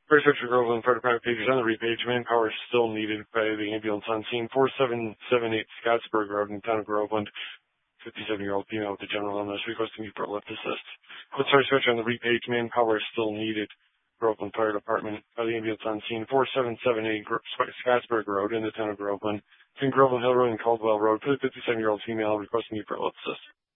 First search for Groveland Fire Department pages on the repage. Manpower still needed by the ambulance on scene. 4778 Scottsburg Road in the town of Groveland. 57-year-old female with a general illness requesting Newport lift assist. Quick search on the repage. Manpower still needed. Groveland Fire Department by the ambulance on scene. 4778 Scottsburg Road in the town of Groveland. Between Groveland Hill Road and Caldwell Road for the 57-year-old female requesting Newport lift assist.